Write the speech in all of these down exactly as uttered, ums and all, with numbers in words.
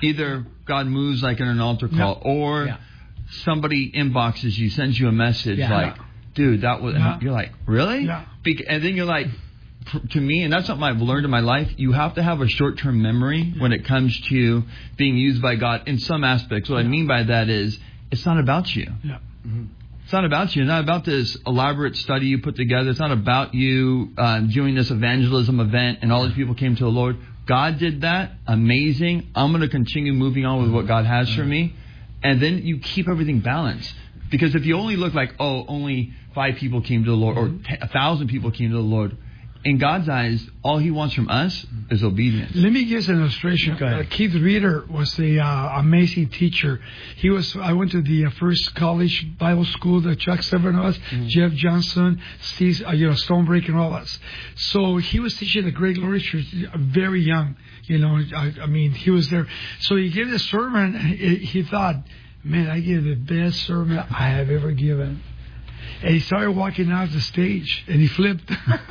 Either God moves like in an altar call, yeah. or yeah. somebody inboxes you, sends you a message yeah. like, dude, that was, yeah. you're like, really? Yeah. And then you're like, to me, and that's something I've learned in my life, you have to have a short-term memory yeah. when it comes to being used by God in some aspects. What yeah. I mean by that is, it's not about you. Yeah. Mm-hmm. It's not about you. It's not about this elaborate study you put together. It's not about you uh, doing this evangelism event and all these people came to the Lord. God did that. Amazing. I'm going to continue moving on with what God has for me. And then you keep everything balanced. Because if you only look like, oh, only five people came to the Lord or a thousand people came to the Lord, in God's eyes, all He wants from us is obedience. Let me give an illustration. Uh, Keith Reeder was a uh, amazing teacher. He was. I went to the uh, first college Bible school that Chuck Seven of us, mm-hmm. Jeff Johnson, Steve, uh, you know, Stonebreak, and all that. So he was teaching the Great Glory Church, very young. You know, I, I mean, he was there. So he gave the sermon. He, he thought, man, I gave the best sermon I have ever given. And he started walking out the stage, and he flipped.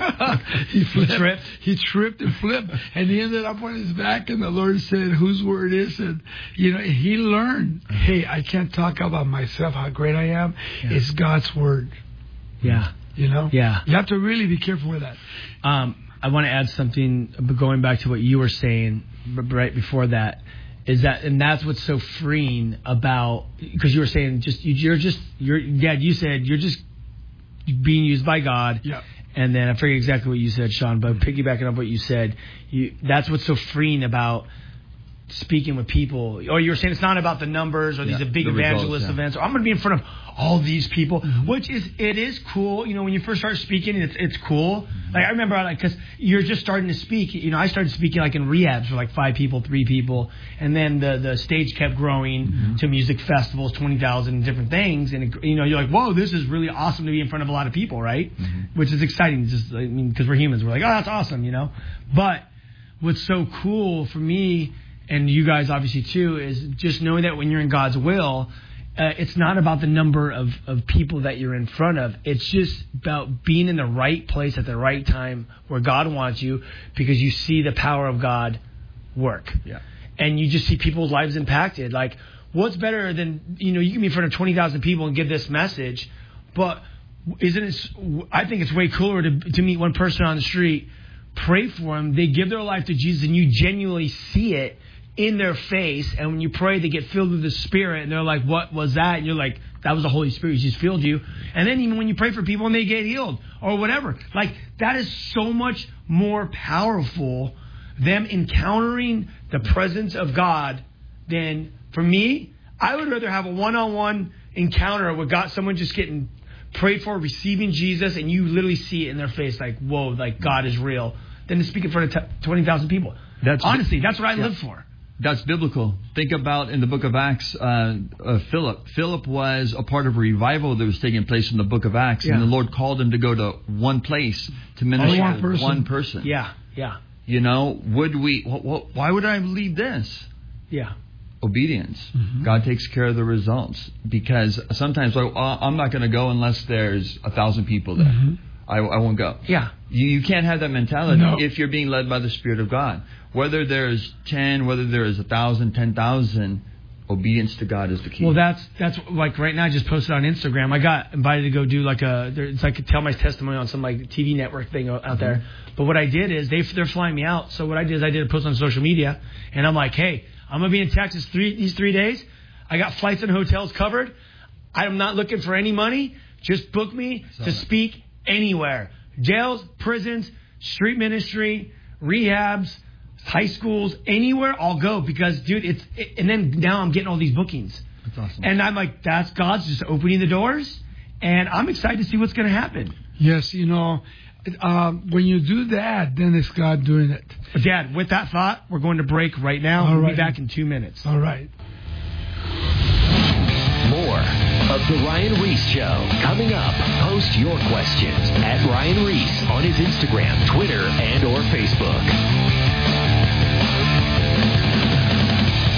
he flipped. He tripped. He tripped and flipped, and he ended up on his back. And the Lord said, "Whose word is it?" You know, he learned. Hey, I can't talk about myself, how great I am. Yeah. It's God's word. Yeah. You know. Yeah. You have to really be careful with that. Um, I want to add something, going back to what you were saying right before that. Is that, and that's what's so freeing about, because you were saying just, you're just, you're, Dad, you said you're just being used by God. Yeah. And then I forget exactly what you said, Sean, but piggybacking off what you said, you, that's what's so freeing about speaking with people. Or you were saying it's not about the numbers or yeah, these big the evangelist results, yeah. events, or I'm going to be in front of all these people, mm-hmm. which is, it is cool. You know, when you first start speaking, it's it's cool. Mm-hmm. Like I remember, like, because you're just starting to speak. You know, I started speaking like in rehabs for like five people, three people, and then the the stage kept growing mm-hmm. to music festivals, twenty thousand different things, and it, you know, you're like, whoa, this is really awesome to be in front of a lot of people, right? Mm-hmm. Which is exciting. Just I mean, because we're humans, we're like, oh, that's awesome, you know. But what's so cool for me, and you guys obviously too, is just knowing that when you're in God's will. Uh, it's not about the number of, of people that you're in front of. It's just about being in the right place at the right time where God wants you, because you see the power of God work. Yeah. And you just see people's lives impacted. Like, what's better than, you know, you can be in front of twenty thousand people and give this message, but isn't it, I think it's way cooler to, to meet one person on the street, pray for them, they give their life to Jesus, and you genuinely see it in their face, and when you pray, they get filled with the Spirit, and they're like, what was that? And you're like, that was the Holy Spirit, He just filled you. And then even when you pray for people and they get healed, or whatever, like, that is so much more powerful, them encountering the presence of God, than, for me, I would rather have a one-on-one encounter with God, someone just getting prayed for, receiving Jesus, and you literally see it in their face, like, whoa, like, God is real, than to speak in front of twenty thousand people. That's Honestly, that's what I yeah. live for. That's biblical. Think about in the book of Acts, uh, uh, Philip. Philip was a part of a revival that was taking place in the book of Acts. Yeah. And the Lord called him to go to one place to minister one to person. one person. Yeah, yeah. You know, would we, wh- wh- why would I leave this? Yeah. Obedience. Mm-hmm. God takes care of the results. Because sometimes like, oh, I'm not going to go unless there's a thousand people there. Mm-hmm. I, I won't go. Yeah. You, you can't have that mentality no. if you're being led by the Spirit of God. Whether there's ten, whether there's a thousand, ten thousand, obedience to God is the key. Well, that's that's like right now. I just posted on Instagram. I got invited to go do like a. It's like a tell my testimony on some like T V network thing out mm-hmm. there. But what I did is they they're flying me out. So what I did is I did a post on social media, and I'm like, hey, I'm gonna be in Texas three these three days. I got flights and hotels covered. I'm not looking for any money. Just book me to speak anywhere. Jails, prisons, street ministry, rehabs, high schools, anywhere, I'll go, because, dude, it's, it, and then now I'm getting all these bookings. That's awesome. And I'm like, that's God's just opening the doors, and I'm excited to see what's going to happen. Yes, you know, um, when you do that, then it's God doing it. Dad, with that thought, we're going to break right now. All we'll right. be back in two minutes. All right. More of The Ryan Ries Show coming up. Post your questions at Ryan Ries on his Instagram, Twitter, and or Facebook. Hi,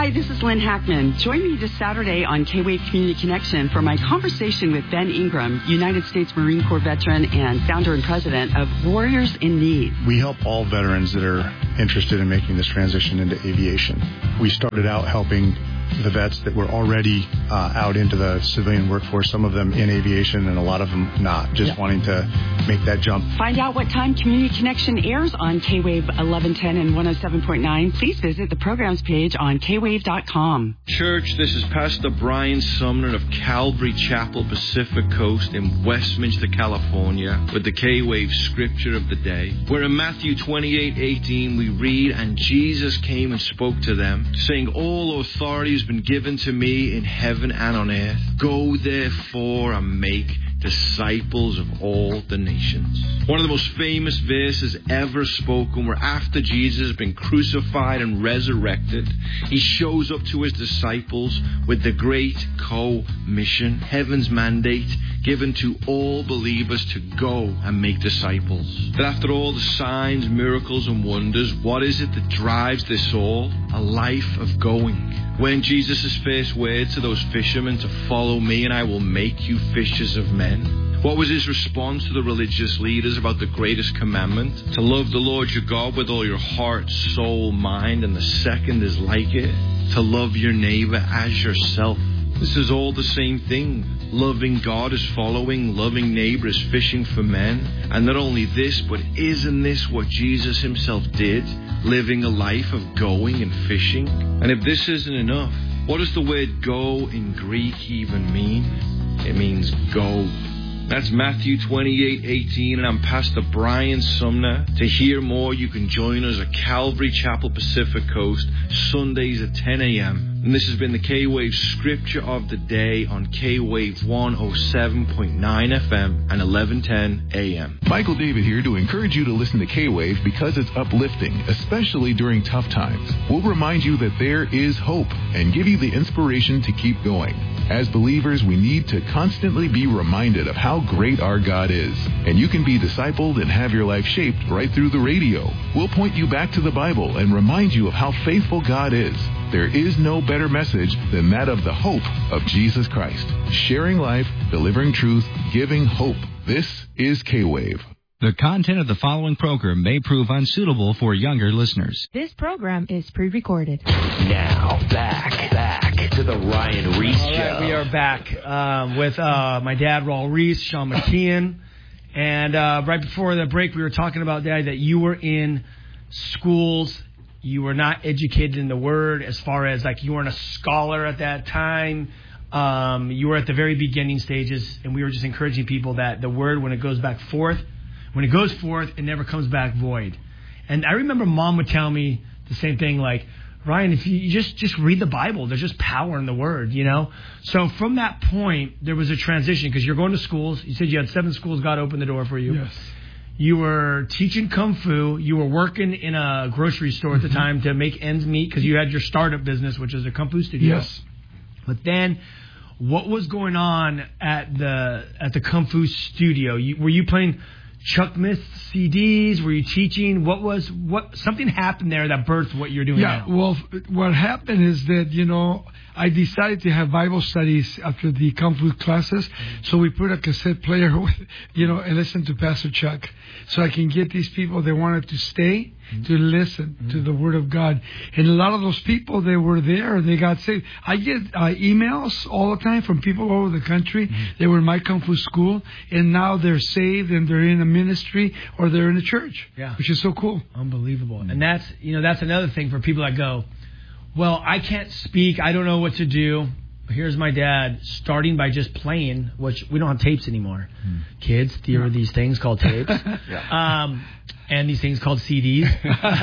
Hi, this is Lynn Hackman. Join me this Saturday on K-Wave Community Connection for my conversation with Ben Ingram, United States Marine Corps veteran and founder and president of Warriors in Need. We help all veterans that are interested in making this transition into aviation. We started out helping the vets that were already uh, out into the civilian workforce, some of them in aviation and a lot of them not, just yeah. wanting to make that jump. Find out what time Community Connection airs on K-Wave eleven ten and one oh seven point nine. Please visit the programs page on K wave dot com. Church, this is Pastor Brian Sumner of Calvary Chapel, Pacific Coast in Westminster, California, with the K-Wave Scripture of the Day, where in Matthew twenty-eight eighteen we read, "And Jesus came and spoke to them, saying, All authority has been given to me in heaven and on earth. Go therefore and make disciples of all the nations." One of the most famous verses ever spoken, where after Jesus has been crucified and resurrected, he shows up to his disciples with the great co-mission, heaven's mandate given to all believers to go and make disciples. That after all the signs, miracles, and wonders, what is it that drives this all? A life of going. When Jesus' first words to those fishermen to follow me and I will make you fishers of men. What was his response to the religious leaders about the greatest commandment? To love the Lord your God with all your heart, soul, mind, and the second is like it, to love your neighbor as yourself. This is all the same thing. Loving God is following, loving neighbor is fishing for men. And not only this, but isn't this what Jesus himself did? Living a life of going and fishing? And if this isn't enough, what does the word go in Greek even mean? It means go. That's Matthew twenty-eight eighteen, and I'm Pastor Brian Sumner. To hear more, you can join us at Calvary Chapel, Pacific Coast, Sundays at ten a.m. And this has been the K-Wave Scripture of the Day on K-Wave one oh seven point nine F M and eleven ten A M. Michael David here to encourage you to listen to K-Wave because it's uplifting, especially during tough times. We'll remind you that there is hope and give you the inspiration to keep going. As believers, we need to constantly be reminded of how great our God is. And you can be discipled and have your life shaped right through the radio. We'll point you back to the Bible and remind you of how faithful God is. There is no better message than that of the hope of Jesus Christ. Sharing life, delivering truth, giving hope. This is K-Wave. The content of the following program may prove unsuitable for younger listeners. This program is pre-recorded. Now, back, back to the Ryan Reese Show. All right, we are back um, with uh, my dad, Raul Reese, Sean McKeon. And uh, right before the break, we were talking about, Dad, that you were in schools. You were not educated in the Word as far as, like, you weren't a scholar at that time. Um, you were at the very beginning stages, and we were just encouraging people that the Word, when it goes back forth, when it goes forth, it never comes back void. And I remember Mom would tell me the same thing, like, Ryan, if you just, just read the Bible, there's just power in the Word, you know? So from that point, there was a transition, because you're going to schools. You said you had seven schools. God opened the door for you. Yes. You were teaching Kung Fu. You were working in a grocery store at the time to make ends meet, because you had your startup business, which is a Kung Fu studio. Yes. But then, what was going on at the at the Kung Fu studio? You, were you playing Chuck Smith C Ds? Were you teaching? What was what? Something happened there that birthed what you're doing yeah, now. Yeah. Well, what happened is that, you know, I decided to have Bible studies after the Kung Fu classes, mm-hmm. so we put a cassette player with, you know, and listen to Pastor Chuck, so I can get these people that wanted to stay mm-hmm. to listen mm-hmm. to the Word of God. And a lot of those people, they were there, they got saved. I get uh, emails all the time from people all over the country. Mm-hmm. They were in my Kung Fu school, and now they're saved and they're in a ministry or they're in a church, yeah. which is so cool. Unbelievable. Mm-hmm. And that's, you know, that's another thing for people that go, well, I can't speak. I don't know what to do. Here's my dad starting by just playing, which we don't have tapes anymore. Hmm. Kids, there are these things called tapes. yeah. um, and these things called C Ds.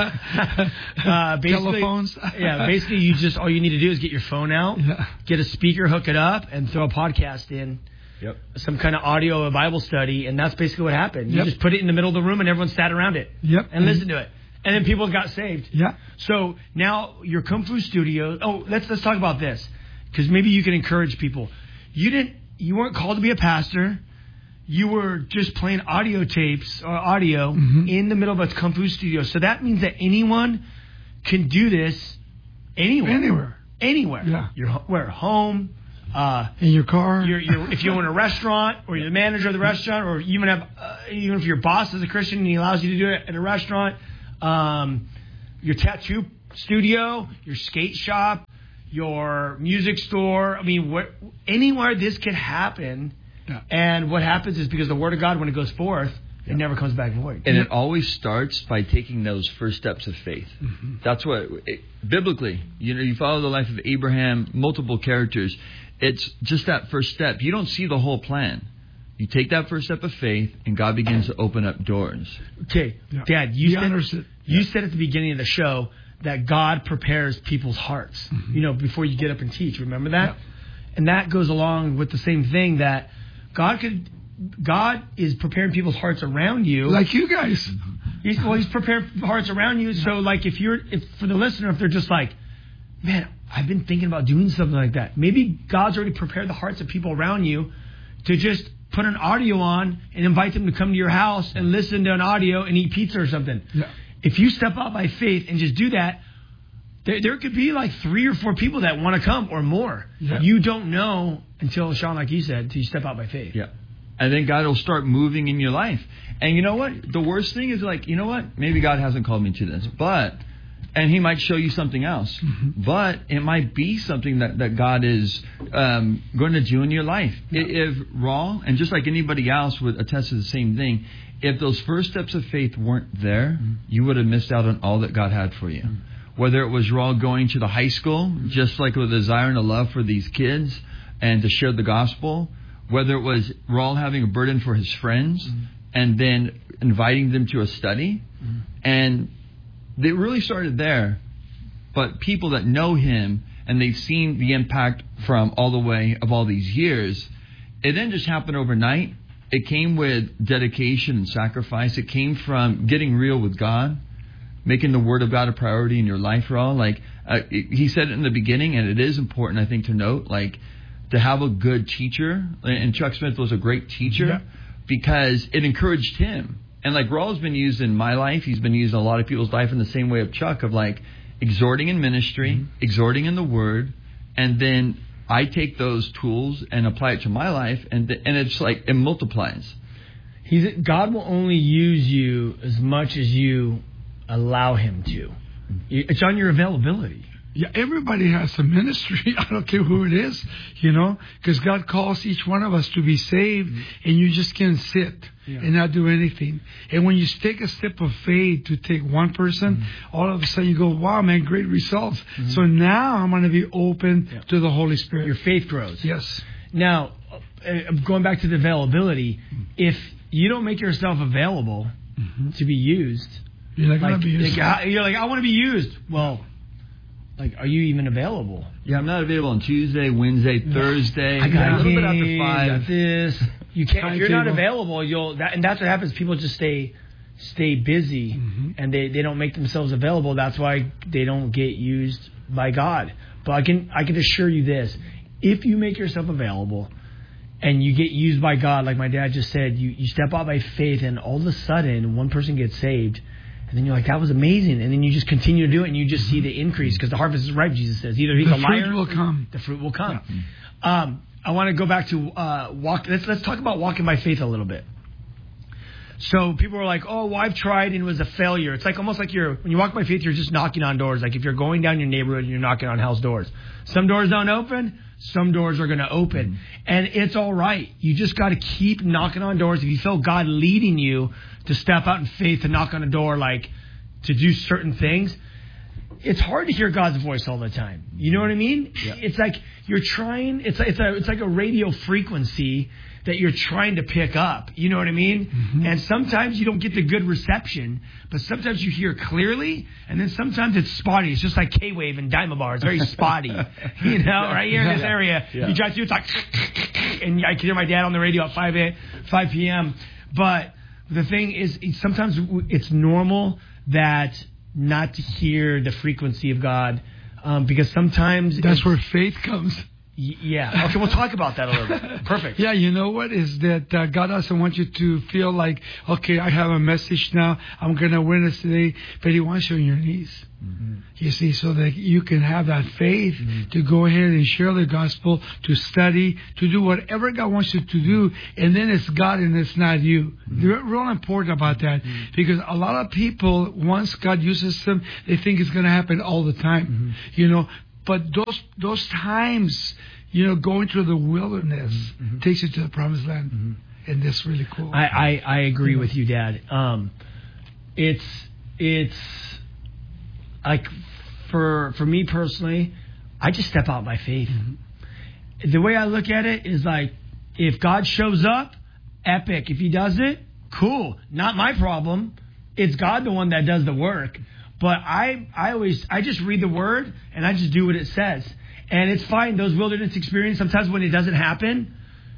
uh, Telephones. yeah, basically you just, all you need to do is get your phone out, yeah. get a speaker, hook it up, and throw a podcast in. Yep. Some kind of audio of Bible study, and that's basically what happened. You yep. just put it in the middle of the room, and everyone sat around it yep. and listened to it. And then people got saved. Yeah. So now your Kung Fu studio. Oh, let's let's talk about this, because maybe you can encourage people. You didn't. You weren't called to be a pastor. You were just playing audio tapes or audio mm-hmm. in the middle of a Kung Fu studio. So that means that anyone can do this anywhere. Anywhere. anywhere. Yeah. You're where home. Uh, in your car. You're, you're, if you own a restaurant, or you're the manager of the restaurant, or you even have, uh, even if your boss is a Christian and he allows you to do it at a restaurant, um, your tattoo studio, your skate shop, your music store. I mean, where, anywhere this could happen. Yeah. And what happens is because the Word of God, when it goes forth, it never comes back void. And it always starts by taking those first steps of faith. Mm-hmm. That's what, it, biblically, you know, you follow the life of Abraham, multiple characters. It's just that first step. You don't see the whole plan. You take that first step of faith, and God begins to open up doors. Okay, yeah. Dad, you said, you said at the beginning of the show that God prepares people's hearts, mm-hmm. you know, before you get up and teach. Remember that? Yeah. And that goes along with the same thing that God could... God is preparing people's hearts around you. Like you guys. He's, well, he's preparing hearts around you. So, like, if you're, if for the listener, if they're just like, man, I've been thinking about doing something like that. Maybe God's already prepared the hearts of people around you to just put an audio on and invite them to come to your house and listen to an audio and eat pizza or something. Yeah. If you step out by faith and just do that, there, there could be like three or four people that want to come or more. Yeah. You don't know until, Sean, like you said, until you step out by faith. Yeah. And then God will start moving in your life. And you know what? The worst thing is like, you know what? Maybe God hasn't called me to this. But, and he might show you something else. Mm-hmm. But it might be something that, that God is um, going to do in your life. Yeah. If Raul, and just like anybody else would attest to the same thing, if those first steps of faith weren't there, mm-hmm. you would have missed out on all that God had for you. Mm-hmm. Whether it was Raul going to the high school, mm-hmm. just like with a desire and a love for these kids and to share the gospel, whether it was Raul having a burden for his friends mm-hmm. and then inviting them to a study. Mm-hmm. And they really started there. But people that know him and they've seen the impact from all the way of all these years, it didn't just happen overnight. It came with dedication and sacrifice. It came from getting real with God, making the Word of God a priority in your life, Raul. Like uh, he said it in the beginning, and it is important, I think, to note, like, to have a good teacher, and Chuck Smith was a great teacher yeah. because it encouraged him. And like Raul's been used in my life, he's been used in a lot of people's life in the same way of Chuck, of like exhorting in ministry, mm-hmm. exhorting in the Word, and then I take those tools and apply it to my life, and th- and it's like it multiplies. He's God will only use you as much as you allow Him to. It's on your availability. Yeah, everybody has a ministry. I don't care who it is, you know, because God calls each one of us to be saved, mm-hmm. and you just can't sit yeah. and not do anything. And when you take a step of faith to take one person, mm-hmm. all of a sudden you go, wow, man, great results. Mm-hmm. So now I'm going to be open yeah. to the Holy Spirit. Your faith grows. Yes. Now, uh, going back to the availability, mm-hmm. if you don't make yourself available mm-hmm. to be used, you're not like, going to be used. Like, you're like, I want to be used. Well, like, are you even available? Yeah, I'm not available on Tuesday, Wednesday, Thursday. I got a little games, bit after five. Got this. You can't. If you're not available, you'll. That, and that's what happens. People just stay, stay busy, mm-hmm. and they, they don't make themselves available. That's why they don't get used by God. But I can I can assure you this: if you make yourself available, and you get used by God, like my dad just said, you you step out by faith, and all of a sudden one person gets saved. And then you're like, that was amazing. And then you just continue to do it, and you just see the increase because the harvest is ripe, Jesus says. Either he's the a liar. The fruit will come. The fruit will come. Yeah. Um, I want to go back to uh, walk. Let's, let's talk about walking by faith a little bit. So people are like, oh, well, I've tried and it was a failure. It's like almost like you're, when you walk by faith, you're just knocking on doors. Like if you're going down your neighborhood and you're knocking on hell's doors. Some doors don't open. Some doors are going to open. Mm-hmm. And it's all right. You just got to keep knocking on doors. If you feel God leading you to step out in faith to knock on a door, like to do certain things, it's hard to hear God's voice all the time. You know what I mean? Yeah. It's like you're trying, it's, it's, a, it's like a radio frequency that you're trying to pick up. You know what I mean? Mm-hmm. And sometimes you don't get the good reception, but sometimes you hear clearly, and then sometimes it's spotty. It's just like K-Wave and Diamond Bar. It's very spotty. You know, right here in this area. Yeah. You drive through, it's like, and I can hear my dad on the radio at five p.m. But the thing is, sometimes it's normal that not to hear the frequency of God, um, because sometimes that's where faith comes. Yeah. Okay, we'll talk about that a little bit. Perfect. Yeah, you know what is that uh, God doesn't want you to feel like, okay, I have a message now, I'm going to witness today, but He wants you on your knees. Mm-hmm. You see, so that you can have that faith mm-hmm. to go ahead and share the gospel, to study, to do whatever God wants you to do, and then it's God and it's not you. Mm-hmm. They're real important about that mm-hmm. because a lot of people, once God uses them, they think it's going to happen all the time. Mm-hmm. You know, but those those times, you know, going through the wilderness mm-hmm. takes you to the promised land, mm-hmm. and that's really cool. I, I, I agree yeah. with you, Dad. Um, it's it's like for for me personally, I just step out by faith. Mm-hmm. The way I look at it is like, if God shows up, epic. If He does it, cool. Not my problem. It's God the one that does the work. But I, I always, I just read the word and I just do what it says. And it's fine. Those wilderness experiences, sometimes when it doesn't happen,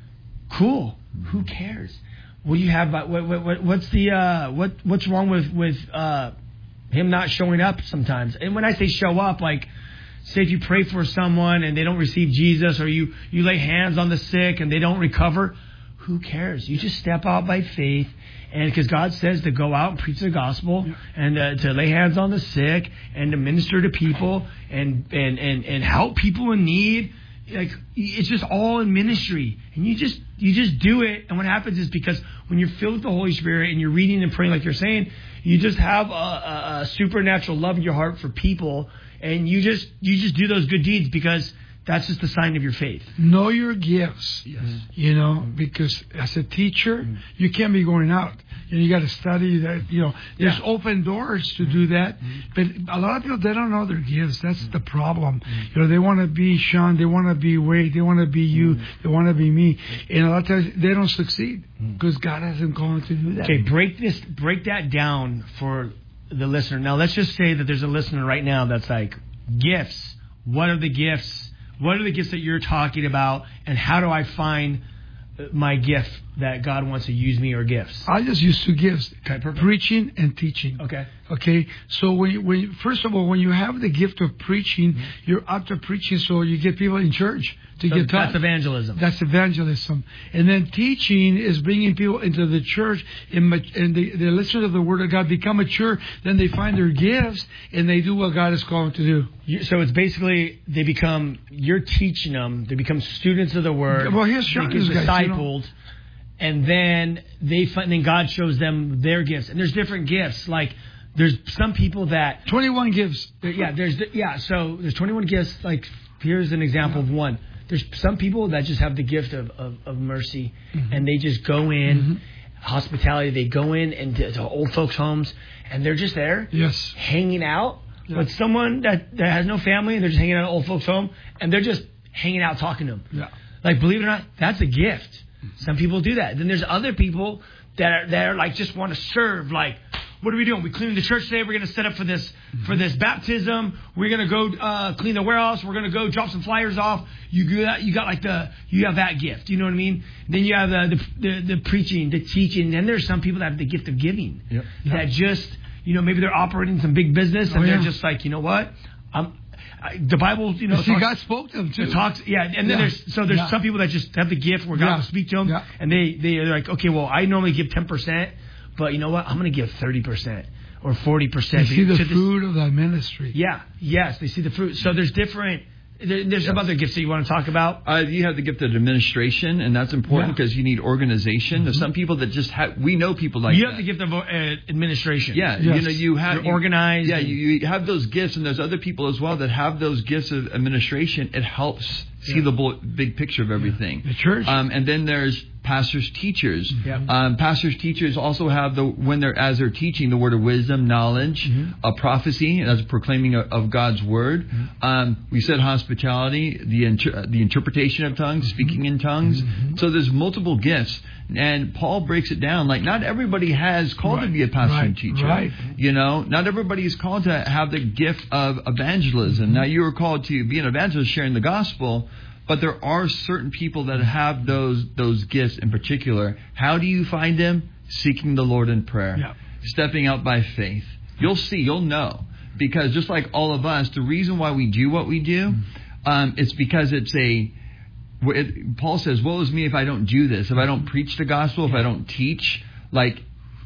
cool. Who cares? What do you have? What, what, what, what's the, uh, what, what's wrong with, with, uh, Him not showing up sometimes? And when I say show up, like, say if you pray for someone and they don't receive Jesus, or you, you lay hands on the sick and they don't recover, who cares? You just step out by faith. And because God says to go out and preach the gospel yeah. and uh, to lay hands on the sick and to minister to people and, and, and, and help people in need. Like, it's just all in ministry. And you just you just do it. And what happens is, because when you're filled with the Holy Spirit and you're reading and praying like you're saying, you just have a, a, a supernatural love in your heart for people. And you just you just do those good deeds because that's just the sign of your faith. Know your gifts. Yes. You know, because as a teacher, mm-hmm. you can't be going out. You know, you got to study that. You know, there's yeah. open doors to mm-hmm. do that. Mm-hmm. But a lot of people, they don't know their gifts. That's mm-hmm. the problem. Mm-hmm. You know, they want to be Sean. They want to be Wade. They want to be you. Mm-hmm. They want to be me. And a lot of times they don't succeed because mm-hmm. God hasn't called them to do that. Okay, break this. Break that down for the listener. Now, let's just say that there's a listener right now that's like, gifts. What are the gifts? What are the gifts that you're talking about, and how do I find my gift that God wants to use me, or gifts? I just use two gifts: okay, preaching and teaching. Okay. Okay. So when you, when you, first of all, when you have the gift of preaching, mm-hmm. you're out to preaching, so you get people in church to so get taught. That's evangelism. That's evangelism. And then teaching is bringing people into the church, and, and they, they listen to the Word of God, become mature, then they find their gifts, and they do what God has called them to do. You, so it's basically, they become, you're teaching them, they become students of the Word. Well, here's Sean, they get discipled. You know? And then they find, then God shows them their gifts. And there's different gifts. Like, there's some people that twenty-one gifts. Yeah, there's yeah. So there's twenty-one gifts. Like, here's an example yeah. of one. There's some people that just have the gift of of, of mercy, mm-hmm. and they just go in mm-hmm. hospitality. They go in and to, to old folks' homes, and they're just there, yes, hanging out yeah. with someone that, that has no family, and they're just hanging out at old folks' home, and they're just hanging out talking to them. Yeah. Like, believe it or not, that's a gift. Mm-hmm. Some people do that. Then there's other people that are that are like just want to serve. Like, what are we doing? We cleaning the church today. We're going to set up for this mm-hmm. for this baptism. We're going to go uh, clean the warehouse. We're going to go drop some flyers off. You got you got like the you have that gift. You know what I mean? Then you have the the, the, the preaching, the teaching. And there's some people that have the gift of giving. Yep. That just, you know, maybe they're operating some big business and oh, yeah. they're just like, you know what? I'm I, the Bible, you know, you see, talks, God spoke to them too. Talks, yeah, and then yeah. there's so there's yeah. some people that just have the gift where God yeah. will speak to them, yeah. and they they're like, okay, well, I normally give ten percent, but you know what? I'm going to give thirty percent or forty percent. They see the fruit of that ministry. Yeah, yes, they see the fruit. So there's different. There, there's yes. some other gifts that you want to talk about. Uh, you have the gift of administration, and that's important because yeah. you need organization. Mm-hmm. There's some people that just have. We know people like you that. have the gift of uh, administration. Yeah, yes. you know, you have You're you, organized. Yeah, you, you have those gifts, and there's other people as well that have those gifts of administration. It helps see yeah. the bo- big picture of everything. Yeah. The church. Um, and then there's pastors, teachers. Yeah. Um, pastors, teachers also have the when they're as they're teaching the word of wisdom, knowledge, mm-hmm. a prophecy, as a proclaiming of, of God's word. Mm-hmm. Um, we said hospitality, the inter- the interpretation of tongues, mm-hmm. speaking in tongues. Mm-hmm. So there's multiple gifts, and Paul breaks it down. Like, not everybody has called right. to be a pastor right. and teacher. Right. You know, not everybody is called to have the gift of evangelism. Mm-hmm. Now, you are called to be an evangelist, sharing the gospel. But there are certain people that have those those gifts in particular. How do you find them? Seeking the Lord in prayer. Yeah. Stepping out by faith. You'll see, you'll know. Because just like all of us, the reason why we do what we do, um, it's because it's a it, Paul says, woe is me if I don't do this, if I don't preach the gospel, if I don't teach. Like,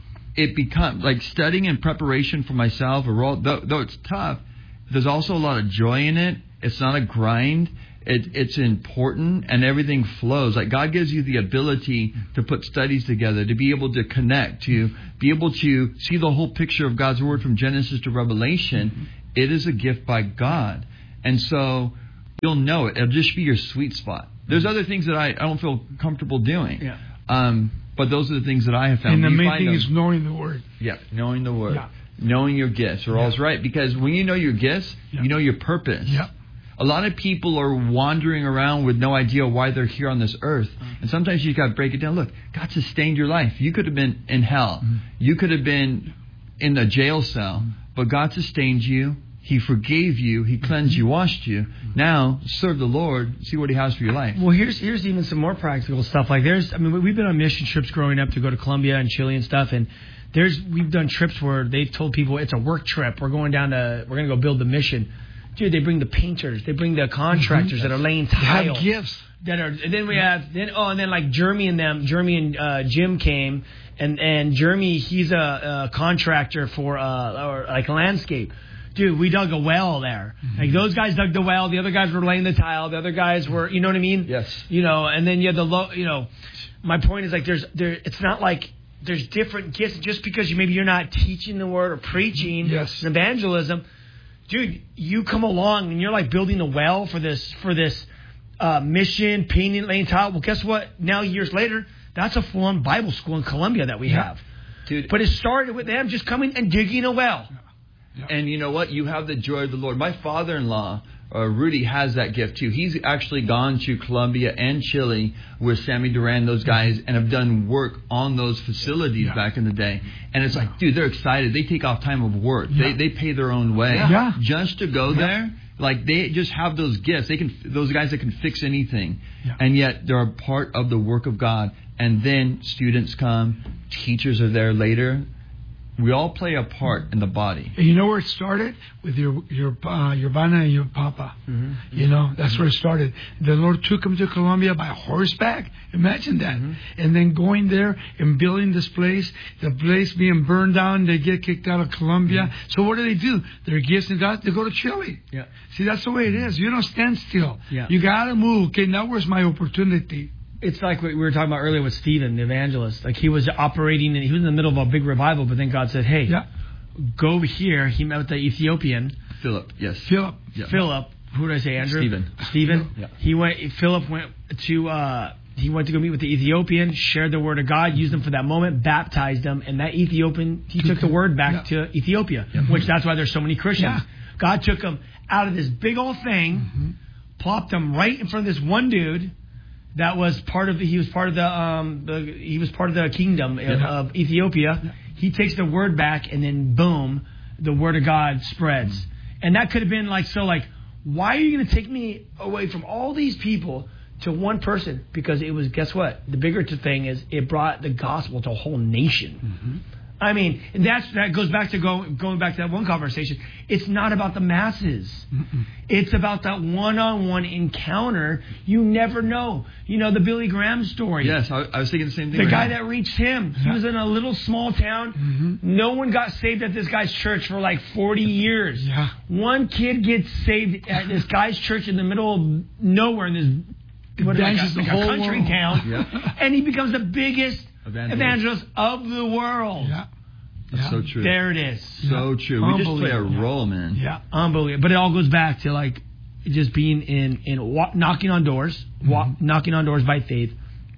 it becomes, like, studying in preparation for myself, or all, though, though it's tough, there's also a lot of joy in it. It's not a grind. It, it's important, and everything flows. Like, God gives you the ability to put studies together, to be able to connect, to be able to see the whole picture of God's Word from Genesis to Revelation. Mm-hmm. It is a gift by God. And so you'll know it. It'll just be your sweet spot. There's other things that I, I don't feel comfortable doing. Yeah. Um, but those are the things that I have found. And the you main find thing them, is knowing the Word. Yeah, knowing the Word. Yeah. Knowing your gifts are yeah. all's right. Because when you know your gifts, yeah. you know your purpose. Yeah. A lot of people are wandering around with no idea why they're here on this earth. Mm-hmm. And sometimes you got to break it down. Look, God sustained your life. You could have been in hell. Mm-hmm. You could have been in a jail cell. Mm-hmm. But God sustained you. He forgave you. He cleansed you, washed you. Mm-hmm. Now, serve the Lord. See what He has for your life. Well, here's here's even some more practical stuff. Like there's, I mean, we've been on mission trips growing up to go to Colombia and Chile and stuff. And there's, we've done trips where they've told people it's a work trip. We're going down to, we're going to go build the mission. Dude, they bring the painters, they bring the contractors mm-hmm. that are laying tile. They have gifts. That are, and then we have, then oh, and then like Jeremy and them, Jeremy and uh, Jim came, and and Jeremy, he's a, a contractor for uh, or like landscape. Dude, we dug a well there. Mm-hmm. Like those guys dug the well, the other guys were laying the tile, the other guys were, you know what I mean? Yes. You know, and then you have the low, you know, my point is like there's there, it's not like there's different gifts just because you maybe you're not teaching the word or preaching yes. evangelism. Dude, you come along and you're like building a well for this for this uh, mission, painting, laying tile. Well, guess what? Now years later, that's a full-on Bible school in Colombia that we yeah. have. Dude, but it started with them just coming and digging a well. Yeah. And you know what? You have the joy of the Lord. My father-in-law, uh, Rudy, has that gift too. He's actually gone to Colombia and Chile with Sammy Duran, those guys, and have done work on those facilities yeah. back in the day. And it's like, dude, they're excited. They take off time of work. Yeah. They they pay their own way yeah. just to go yeah. there. Like they just have those gifts. They can those guys that can fix anything, yeah. and yet they're a part of the work of God. And then students come, teachers are there later. We all play a part in the body. And you know where it started? With your your uh, your Bana and your Papa. Mm-hmm. You know, that's mm-hmm. where it started. The Lord took him to Colombia by horseback. Imagine that. Mm-hmm. And then going there and building this place, the place being burned down, they get kicked out of Colombia. Mm-hmm. So what do they do? Their gifts and God, they go to Chile. Yeah. See, that's the way it is. You don't stand still. Yeah. You got to move. Okay, now where's my opportunity? It's like what we were talking about earlier with Stephen, the evangelist. Like he was operating, and he was in the middle of a big revival, but then God said, hey, yeah. go over here. He met with the Ethiopian. Philip, yes. Philip. Yeah. Philip. Who did I say, Andrew? Stephen. Stephen. Yeah. He went, Philip went to, uh, he went to go meet with the Ethiopian, shared the word of God, used him for that moment, baptized him, and that Ethiopian, he took the word back yeah. to Ethiopia, yeah. which that's why there's so many Christians. Yeah. God took him out of this big old thing, mm-hmm. plopped him right in front of this one dude. That was part of the, he was part of the um the he was part of the kingdom of, yeah. of Ethiopia. Yeah. He takes the word back, and then boom, the word of God spreads. Mm-hmm. And that could have been like, so like, why are you going to take me away from all these people to one person? Because it was, guess what? The bigger thing is it brought the gospel to a whole nation. Mm-hmm. I mean, and that's that goes back to go, going back to that one conversation. It's not about the masses. Mm-mm. It's about that one-on-one encounter. You never know. You know the Billy Graham story. Yes, I, I was thinking the same thing. The right guy now. that reached him. He yeah. was in a little small town. Mm-hmm. No one got saved at this guy's church for like forty years. Yeah. One kid gets saved at this guy's church in the middle of nowhere in this what, like a, the like whole a country world. town. Yeah. And he becomes the biggest evangelist, evangelist of the world. Yeah. That's yeah. so true. There it is. So yeah. true. We just play a role, man. Yeah, unbelievable. But it all goes back to like just being in in wa- knocking on doors, mm-hmm. wa- knocking on doors by faith,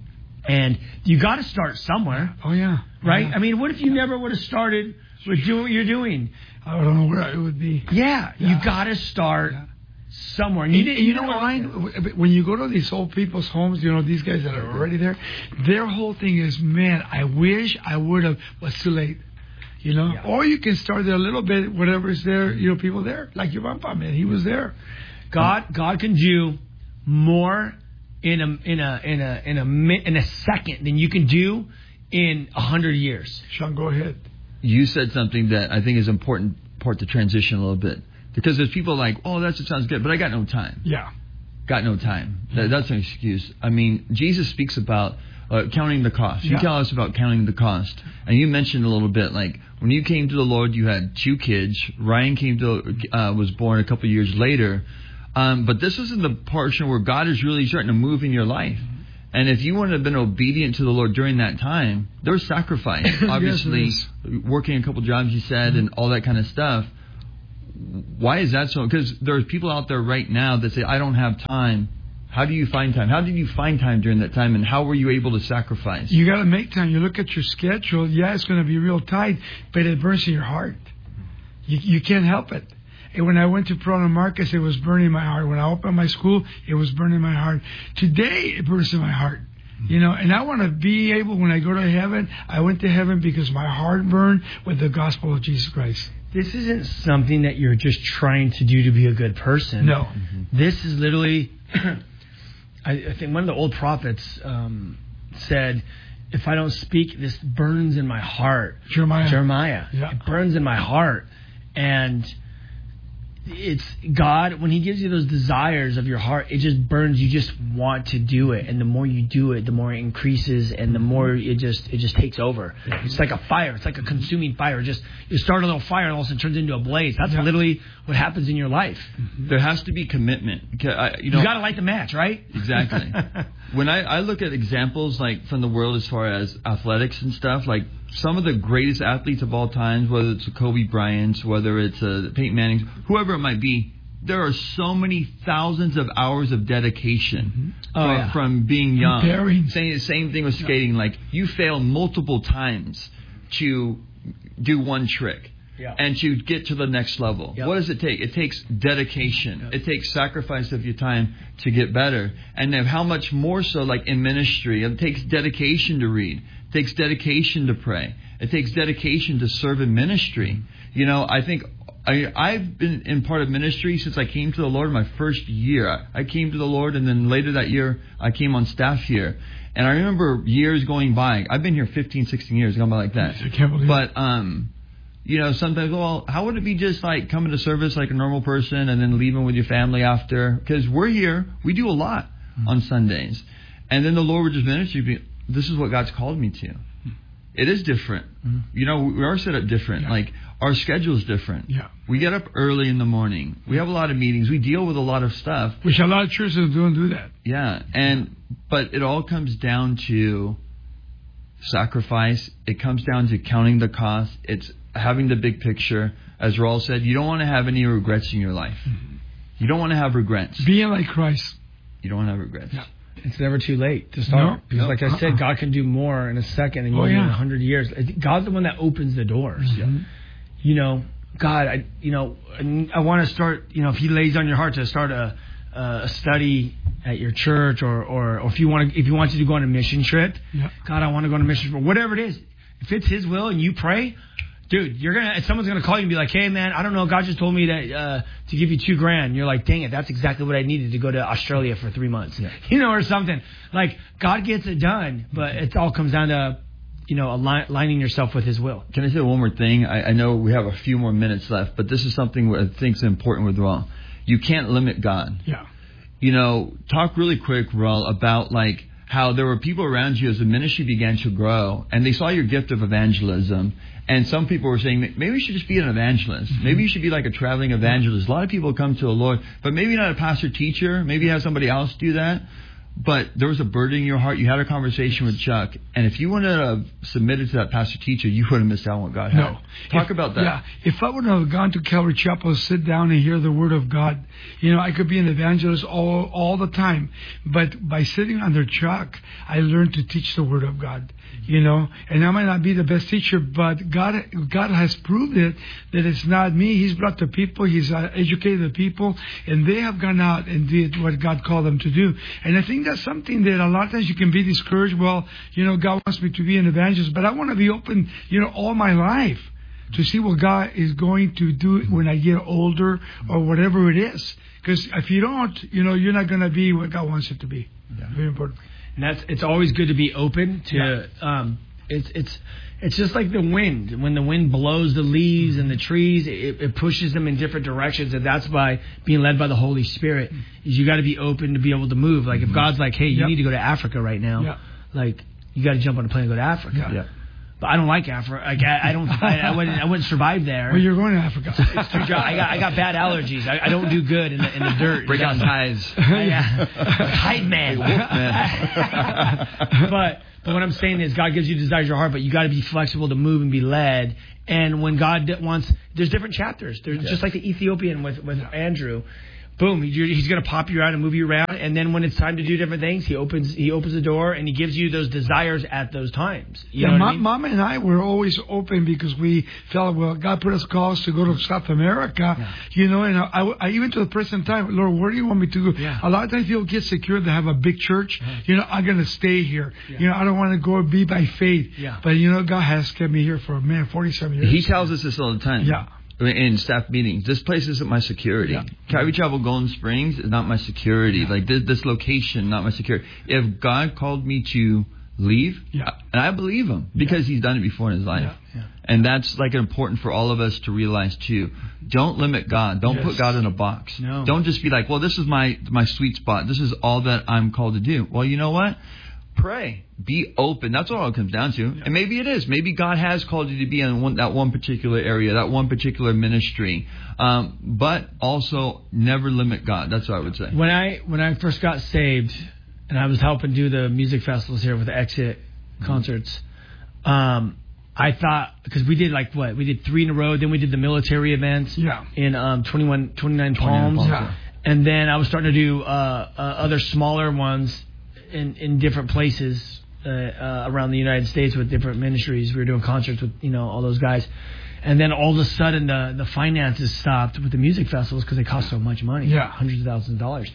and you got to start somewhere. Oh yeah, right. Yeah. I mean, what if you yeah. never would have started with doing what you're doing? I don't know where I would be. Yeah, yeah. you got to start yeah. somewhere. And you, you, you, you know what, Ryan? When you go to these old people's homes, you know these guys that are already there. Their whole thing is, man, I wish I would have. Was too late. You know, yeah. or you can start there a little bit, whatever's there, you know, people there. Like your grandpa, man, he was there. God God can do more in a in a in a in a in a second than you can do in a hundred years. Sean, go ahead. You said something that I think is important part to transition a little bit. Because there's people like, oh, that sounds good, but I got no time. Yeah. got no time. That, that's an excuse. I mean, Jesus speaks about uh, counting the cost. You Yeah. tell us about counting the cost. And you mentioned a little bit, like, when you came to the Lord, you had two kids. Ryan came to uh, was born a couple of years later. Um, but this isn't the portion where God is really starting to move in your life. And if you wouldn't have been obedient to the Lord during that time, there was sacrifice. Obviously, Yes, working a couple jobs, you said, and all that kind of stuff. Why is that so? Because there's people out there right now that say, I don't have time. How do you find time? How did you find time during that time, and how were you able to sacrifice? You got to make time. You look at your schedule. Yeah, it's going to be real tight, but it burns in your heart. You, you can't help it. And when I went to Corona Marcus, it was burning my heart. When I opened my school, it was burning my heart. Today, it burns in my heart. You know, and I want to be able, when I go to heaven, I went to heaven because my heart burned with the gospel of Jesus Christ. This isn't something that you're just trying to do to be a good person. No. Mm-hmm. This is literally, I, I think one of the old prophets um, said, if I don't speak, this burns in my heart. Jeremiah. Jeremiah. Yeah. It burns in my heart. And it's God, when he gives you those desires of your heart, it just burns. You just want to do it. And the more you do it, the more it increases, and the more it just it just takes over. It's like a fire. It's like a consuming fire. Just you start a little fire and all of a sudden it turns into a blaze. That's yeah. literally what happens in your life. Mm-hmm. There has to be commitment. I, you know, you got to light the match, right? Exactly. When I, I look at examples like from the world as far as athletics and stuff, like some of the greatest athletes of all time, whether it's a Kobe Bryant, whether it's a Peyton Manning, whoever it might be, there are so many thousands of hours of dedication mm-hmm. oh, from, yeah. from being young. Preparing. Same, same thing with skating. Yeah. Like you fail multiple times to do one trick. Yeah. And to get to the next level. Yep. What does it take? It takes dedication. Yep. It takes sacrifice of your time to get better. And then how much more so like in ministry, it takes dedication to read. It takes dedication to pray. It takes dedication to serve in ministry. You know, I think I, I've been in part of ministry since I came to the Lord my first year. I came to the Lord, and then later that year, I came on staff here. And I remember years going by. I've been here fifteen, sixteen years, gone by like that. I can't believe but, um... You know, sometimes, well, how would it be just like coming to service like a normal person and then leaving with your family after? Because we're here. We do a lot mm-hmm. on Sundays. And then the Lord would just minister to me. This is what God's called me to. Mm-hmm. It is different. Mm-hmm. You know, we are set up different. Yeah. Like, our schedule is different. Yeah. We get up early in the morning. We have a lot of meetings. We deal with a lot of stuff. Which a lot of churches don't do that. Yeah. And, but it all comes down to sacrifice. It comes down to counting the cost. It's having the big picture. As Raul said, you don't want to have any regrets in your life. Mm-hmm. You don't want to have regrets. Being like Christ. You don't want to have regrets. Yeah. It's never too late to start. No. Because No. like I Uh-uh. said, God can do more in a second than you Oh, can do yeah. in a hundred years. God's the one that opens the doors. Mm-hmm. You know, God, I, you know, I want to start, you know, if he lays on your heart to start a, a study at your church, or, or, or if you want to, if he wants you to go on a mission trip, yeah. God, I want to go on a mission trip, whatever it is. If it's his will and you pray, dude, you're gonna. Someone's gonna call you and be like, "Hey, man, I don't know. God just told me that uh, to give you two grand." You're like, "Dang it, that's exactly what I needed to go to Australia for three months." Yeah. You know, or something. Like God gets it done, but it all comes down to, you know, align, aligning yourself with His will. Can I say one more thing? I, I know we have a few more minutes left, but this is something I think is important with Raul. You can't limit God. Yeah. You know, talk really quick, Raul, about like how there were people around you as the ministry began to grow, and they saw your gift of evangelism. And some people were saying, maybe you should just be an evangelist. Mm-hmm. Maybe you should be like a traveling evangelist. A lot of people come to the Lord, but maybe not a pastor teacher. Maybe have somebody else do that. But there was a burden in your heart. You had a conversation with Chuck. And if you wouldn't have submitted to that pastor teacher, you would have missed out on what God had. No. Talk if, about that. Yeah. If I would have gone to Calvary Chapel, sit down and hear the Word of God, you know, I could be an evangelist all all the time. But by sitting under Chuck, I learned to teach the Word of God, you know. And I might not be the best teacher, but God God has proved it, that it's not me. He's brought the people. He's uh, educated the people. And they have gone out and did what God called them to do. And I think that's something that a lot of times you can be discouraged. Well, you know, God wants me to be an evangelist, but I want to be open, you know, all my life to see what God is going to do when I get older or whatever it is. Because if you don't, you know, you're not going to be what God wants it to be. Yeah. Very important. And that's, it's always good to be open to, yeah. um, It's it's it's just like the wind. When the wind blows the leaves and the trees, it, it pushes them in different directions, and that's by being led by the Holy Spirit. Is you got to be open to be able to move. Like if God's like, hey, you yep. need to go to Africa right now, yep. like you got to jump on a plane and go to Africa. Yeah. But I don't like Africa. Like, I, I don't. I, I wouldn't. I wouldn't survive there. Well, you're going to Africa. It's, it's too dry. I got. I got bad allergies. I, I don't do good in the in the dirt. Break out ties. Yeah. Hype man. but but what I'm saying is, God gives you desires of your heart, but you got to be flexible to move and be led. And when God wants, there's different chapters. There's yes. just like the Ethiopian with with Andrew. Boom, he's going to pop you out and move you around, and then when it's time to do different things, he opens he opens the door and he gives you those desires at those times. You yeah, know what Ma- I mean? Mama and I were always open because we felt, well, God put us calls to go to South America, yeah. you know, and I, I even to the present time, Lord, where do you want me to go? Yeah. A lot of times people get secure, they have a big church, uh-huh. you know, I'm going to stay here. Yeah. You know, I don't want to go be by faith. Yeah. But, you know, God has kept me here for, man, forty-seven years. He tells us this all the time. Yeah. In staff meetings, this place isn't my security. Yeah. Calvary Chapel Golden Springs is not my security. Yeah. Like this, this location, not my security. If God called me to leave, yeah. and I believe Him because yeah. He's done it before in His life, yeah. Yeah. and that's like important for all of us to realize too. Don't limit God. Don't yes. put God in a box. No. Don't just be like, well, this is my my sweet spot. This is all that I'm called to do. Well, you know what? Pray. Be open. That's all it comes down to. Yeah. And maybe it is. Maybe God has called you to be in one, that one particular area, that one particular ministry. Um, but also never limit God. That's what I would say. When I when I first got saved, and I was helping do the music festivals here with the Exit concerts, um, I thought, because we did like what? We did three in a row. Then we did the military events yeah. in um, twenty-one, twenty-nine Palms. Palms yeah. And then I was starting to do uh, uh, other smaller ones in, in different places uh, uh, around the United States with different ministries. We were doing concerts with, you know, all those guys. And then all of a sudden the, the finances stopped with the music festivals because they cost so much money. Yeah. Hundreds of thousands of dollars.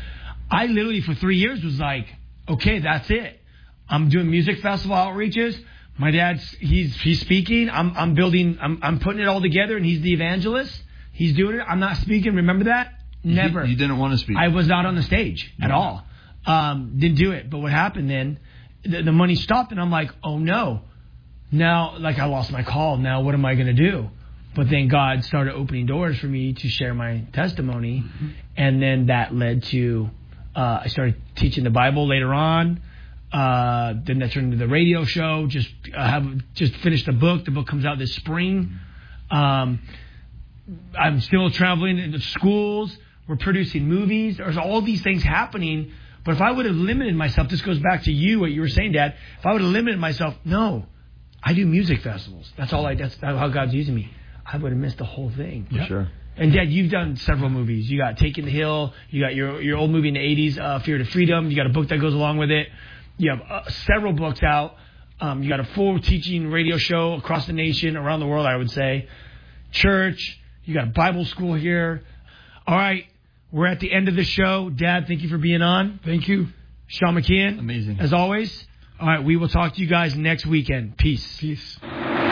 I literally for three years was like, okay, that's it. I'm doing music festival outreaches. My dad's, he's he's speaking. I'm I'm building, I'm I'm putting it all together, and he's the evangelist. He's doing it. I'm not speaking. Remember that? Never. You, you didn't want to speak. I was not on the stage at no. all. Um, didn't do it. But what happened then, the, the money stopped, and I'm like, oh no. Now, like I lost my call. Now what am I going to do? But then God started opening doors for me to share my testimony. Mm-hmm. And then that led to, uh, I started teaching the Bible later on. Uh, then that turned into the radio show. Just uh, have just finished the book. The book comes out this spring. Um, I'm still traveling into schools. We're producing movies. There's all these things happening. But if I would have limited myself, this goes back to you, what you were saying, Dad. If I would have limited myself, no, I do music festivals. That's all I. That's how God's using me. I would have missed the whole thing. For yep. sure. And Dad, you've done several movies. You got Taking the Hill. You got your your old movie in the eighties, uh, Fear to Freedom. You got a book that goes along with it. You have uh, several books out. Um, you got a full teaching radio show across the nation, around the world, I would say. Church. You got a Bible school here. All right. We're at the end of the show. Dad, thank you for being on. Thank you. Sean McKeon. Amazing. As always. All right. We will talk to you guys next weekend. Peace. Peace.